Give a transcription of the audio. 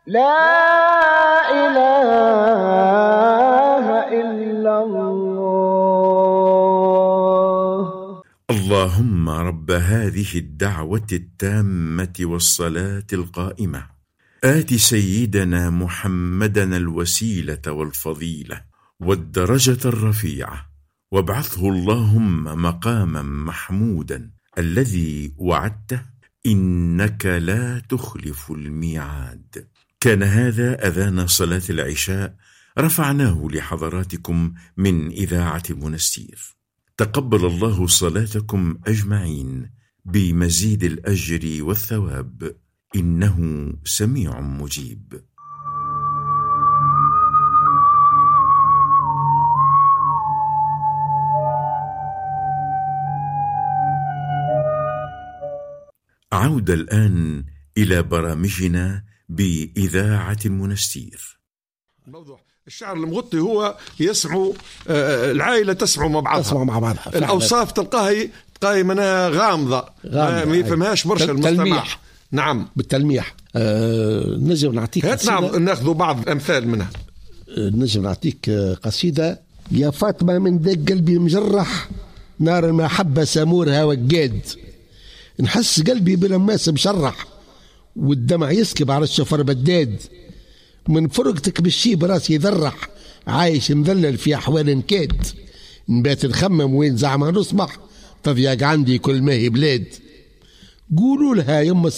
لا إله إلا الله. اللهم رب هذه الدعوة التامة والصلاة القائمة آت سيدنا محمدًا الوسيلة والفضيلة والدرجة الرفيعة وابعثه اللهم مقامًا محمودًا الذي وعدته إنك لا تخلف الميعاد. كان هذا أذان صلاة العشاء رفعناه لحضراتكم من إذاعة منستير. تقبل الله صلاتكم أجمعين بمزيد الأجر والثواب، إنه سميع مجيب. عودة الآن إلى برامجنا بإذاعة منستير. الموضوع الشعر المغطي هو يسمع العائلة تسمع مع بعضها الأوصاف تلقاها منها غامضة ما يفهمهاش برشا المستمع. نعم بالتلميح. نجم نعطيك قصيدة، ناخذ بعض الأمثال منها. نجم نعطيك قصيدة. يا فاطمة من دق قلبي مجرح، نار المحبة سمورها وقاد، نحس قلبي بالماس مشرح، والدمع يسكب على الشفر بداد، من فرقتك بالشيب راسي يذرح، عايش مذلل في أحوال نكاد، نبات نخمم وين زعما نصبح، تضيق عندي كل ما هي بلاد. قولوا لها يما